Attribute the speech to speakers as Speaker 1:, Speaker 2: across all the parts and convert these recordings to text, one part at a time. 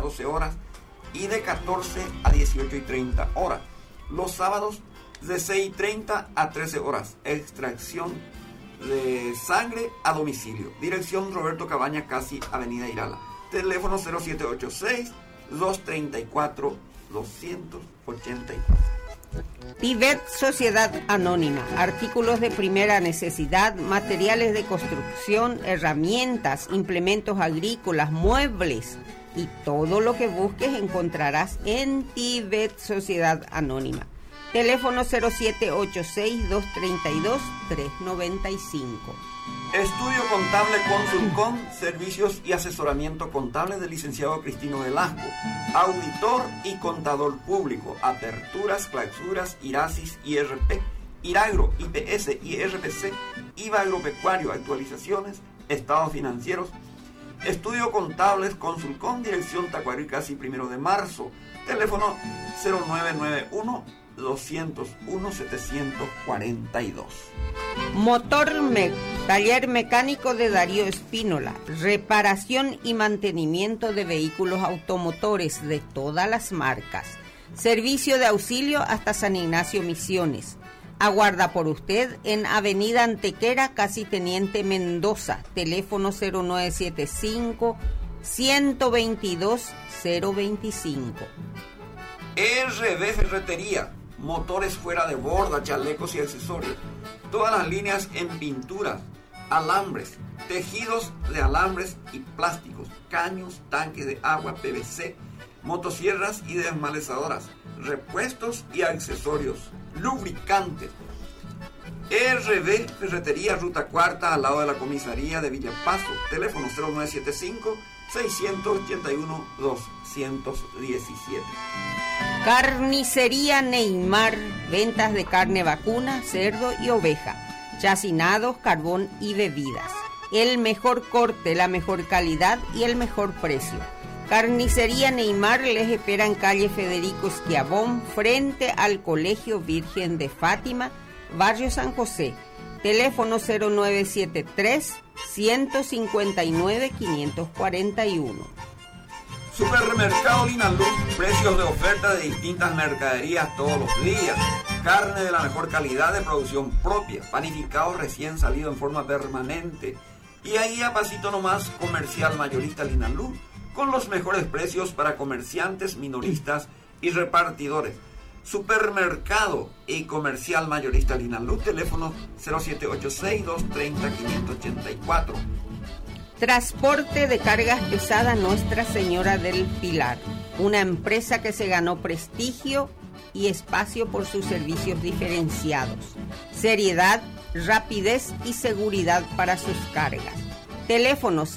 Speaker 1: 12 horas y de 14 a 18 y 30 horas. Los sábados de 6:30 a 13 horas. Extracción de sangre a domicilio. Dirección Roberto Cabañas, casi Avenida Irala. Teléfono 0786-234-284.
Speaker 2: Tivet Sociedad Anónima. Artículos de primera necesidad, materiales de construcción, herramientas, implementos agrícolas, muebles y todo lo que busques encontrarás en Tivet Sociedad Anónima. Teléfono 0786-232-395.
Speaker 1: Estudio Contable Consulcom, servicios y asesoramiento contable del licenciado Cristino Velasco, auditor y contador público, aperturas, clausuras, IRASIS, IRP, IRAGRO, IPS, IRPC, IVA agropecuario, actualizaciones, estados financieros. Estudio Contables Consulcom, dirección Tacuarí, casi 1 de marzo, teléfono 0991-201-742.
Speaker 2: Taller mecánico de Darío Espínola, reparación y mantenimiento de vehículos automotores de todas las marcas, servicio de auxilio hasta San Ignacio Misiones. Aguarda por usted en Avenida Antequera, casi Teniente Mendoza, teléfono 0975-122-025.
Speaker 1: RB Ferretería, motores fuera de borda, chalecos y accesorios. Todas las líneas en pinturas, alambres, tejidos de alambres y plásticos, caños, tanques de agua, PVC, motosierras y desmalezadoras, repuestos y accesorios, lubricantes. RB Ferretería, Ruta Cuarta, al lado de la comisaría de Villapaso, teléfono 0975-681-217.
Speaker 2: Carnicería Neymar, ventas de carne vacuna, cerdo y oveja, chacinados, carbón y bebidas. El mejor corte, la mejor calidad y el mejor precio. Carnicería Neymar les espera en calle Federico Esquiabón, frente al Colegio Virgen de Fátima, Barrio San José. Teléfono 0973-159-541.
Speaker 1: Supermercado Linaluz, precios de oferta de distintas mercaderías todos los días. Carne de la mejor calidad de producción propia, panificado recién salido en forma permanente. Y ahí a pasito nomás, comercial mayorista Linaluz, con los mejores precios para comerciantes, minoristas y repartidores. Supermercado y comercial mayorista Linaluz, teléfono 0786-230-584.
Speaker 2: Transporte de cargas pesadas Nuestra Señora del Pilar, una empresa que se ganó prestigio y espacio por sus servicios diferenciados, seriedad, rapidez y seguridad para sus cargas. Teléfono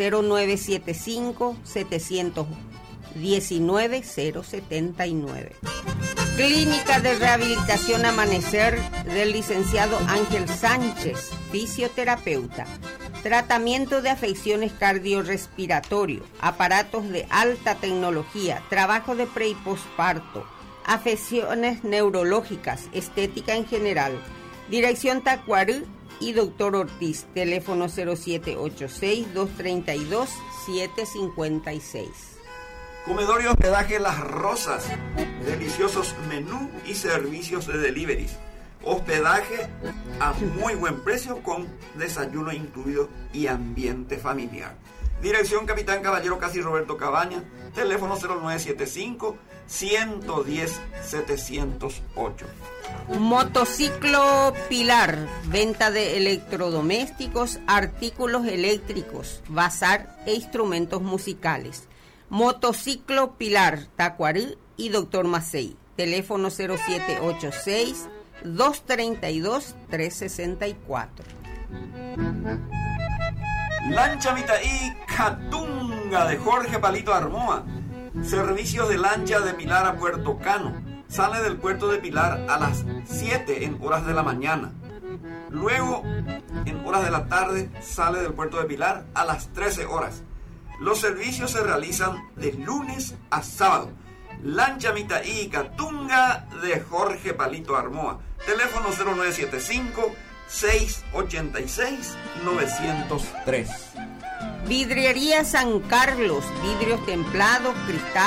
Speaker 2: 0975-719-079. Clínica de Rehabilitación Amanecer del licenciado Ángel Sánchez, fisioterapeuta. Tratamiento de afecciones cardiorrespiratorio, aparatos de alta tecnología, trabajo de pre y posparto, afecciones neurológicas, estética en general. Dirección Tacuarí y Dr. Ortiz, teléfono 0786-232-756.
Speaker 1: Comedor y hospedaje Las Rosas, deliciosos menú y servicios de deliveries. Hospedaje a muy buen precio con desayuno incluido y ambiente familiar. Dirección Capitán Caballero, casi Roberto Cabañas, teléfono 0975-110-708.
Speaker 2: Motociclo Pilar, venta de electrodomésticos, artículos eléctricos, bazar e instrumentos musicales. Motociclo Pilar, Tacuarí y Dr. Macei, teléfono 0786-232-364.
Speaker 1: Lancha Mitaí Catunga de Jorge Palito Armoa. Servicios de lancha de Pilar a Puerto Cano. Sale del puerto de Pilar a las 7 en horas de la mañana. Luego, en horas de la tarde, sale del puerto de Pilar a las 13 horas. Los servicios se realizan de lunes a sábado. Lancha Mitaí Catunga de Jorge Palito Armoa. Teléfono 0975-686-903.
Speaker 2: Vidriería San Carlos, vidrios templados, cristal.